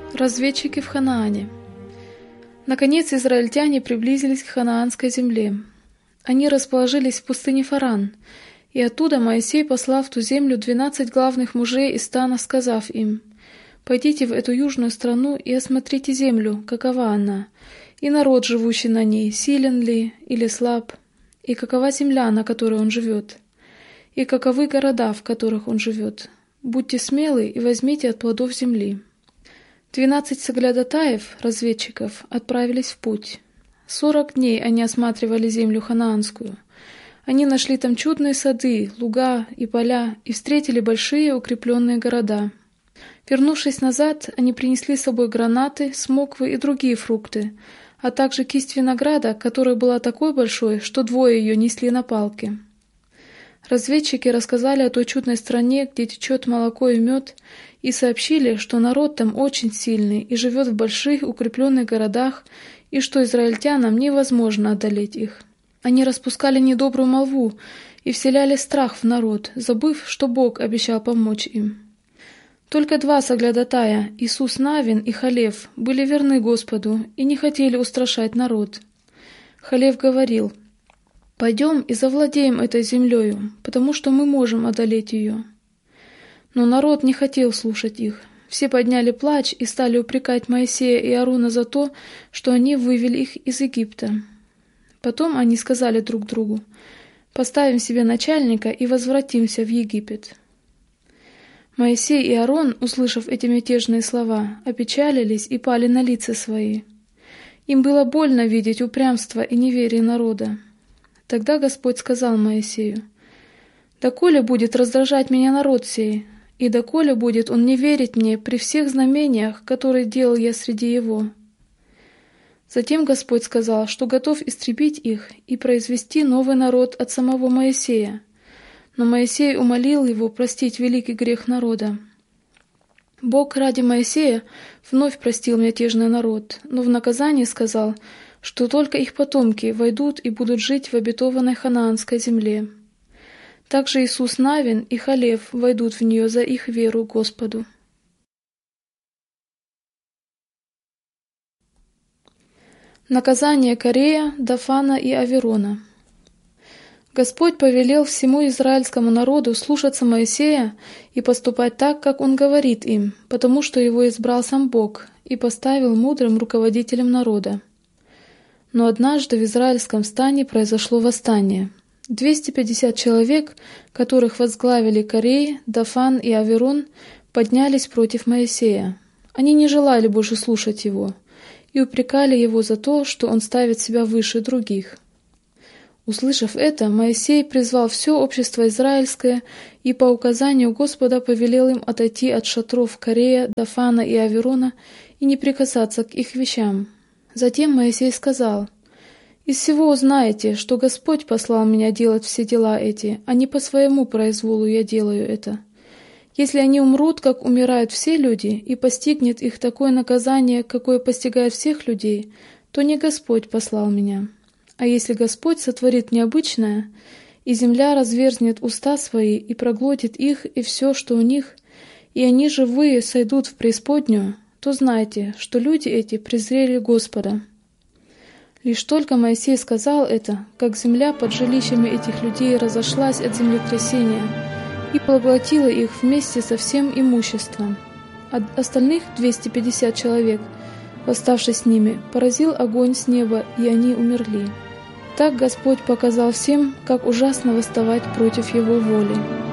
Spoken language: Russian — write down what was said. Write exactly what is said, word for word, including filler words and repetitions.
Разведчики в Ханаане. Наконец израильтяне приблизились к ханаанской земле. Они расположились в пустыне Фаран, и оттуда Моисей послал в ту землю двенадцать главных мужей из стана, сказав им: «Пойдите в эту южную страну и осмотрите землю, какова она, и народ, живущий на ней, силен ли или слаб, и какова земля, на которой он живет, и каковы города, в которых он живет. Будьте смелы и возьмите от плодов земли». Двенадцать соглядатаев, разведчиков, отправились в путь. Сорок дней они осматривали землю ханаанскую. Они нашли там чудные сады, луга и поля и встретили большие укрепленные города. Вернувшись назад, они принесли с собой гранаты, смоквы и другие фрукты, а также кисть винограда, которая была такой большой, что двое ее несли на палке. Разведчики рассказали о той чудной стране, где течет молоко и мед, и сообщили, что народ там очень сильный и живет в больших укрепленных городах, и что израильтянам невозможно одолеть их. Они распускали недобрую молву и вселяли страх в народ, забыв, что Бог обещал помочь им. Только два соглядатая, Иисус Навин и Халев, были верны Господу и не хотели устрашать народ. Халев говорил: «Пойдем и завладеем этой землею, потому что мы можем одолеть ее». Но народ не хотел слушать их. Все подняли плач и стали упрекать Моисея и Ааруна за то, что они вывели их из Египта. Потом они сказали друг другу: «Поставим себе начальника и возвратимся в Египет». Моисей и Аарон, услышав эти мятежные слова, опечалились и пали на лица свои. Им было больно видеть упрямство и неверие народа. Тогда Господь сказал Моисею: «Доколе будет раздражать меня народ сей, и доколе будет он не верить мне при всех знамениях, которые делал я среди его?» Затем Господь сказал, что готов истребить их и произвести новый народ от самого Моисея. Но Моисей умолил его простить великий грех народа. Бог ради Моисея вновь простил мятежный народ, но в наказание сказал, что только их потомки войдут и будут жить в обетованной ханаанской земле. Также Иисус Навин и Халев войдут в нее за их веру Господу. Наказание Корея, Дафана и Аверона. Господь повелел всему израильскому народу слушаться Моисея и поступать так, как он говорит им, потому что его избрал сам Бог и поставил мудрым руководителем народа. Но однажды в израильском стане произошло восстание. двести пятьдесят человек, которых возглавили Корей, Дафан и Аверон, поднялись против Моисея. Они не желали больше слушать его и упрекали его за то, что он ставит себя выше других. Услышав это, Моисей призвал все общество израильское и по указанию Господа повелел им отойти от шатров Корея, Дафана и Аверона и не прикасаться к их вещам. Затем Моисей сказал: «Из всего узнаете, что Господь послал меня делать все дела эти, а не по своему произволу я делаю это. Если они умрут, как умирают все люди, и постигнет их такое наказание, какое постигает всех людей, то не Господь послал меня. А если Господь сотворит необычное, и земля разверзнет уста свои и проглотит их и все, что у них, и они живые сойдут в преисподнюю, то знайте, что люди эти презрели Господа». Лишь только Моисей сказал это, как земля под жилищами этих людей разошлась от землетрясения и поглотила их вместе со всем имуществом. А остальных двести пятьдесят человек, восставшись с ними, поразил огонь с неба, и они умерли. Так Господь показал всем, как ужасно восставать против Его воли.